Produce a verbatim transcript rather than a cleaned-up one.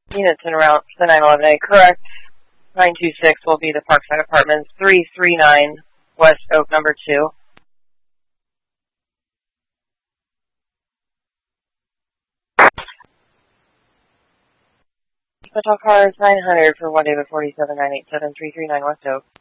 Units en route to the nine eleven A, correct. nine two six will be the Parkside Apartments, three three nine West Oak number two. Hotel cars nine hundred for one David forty-seven nine eight seven three three nine West Oak.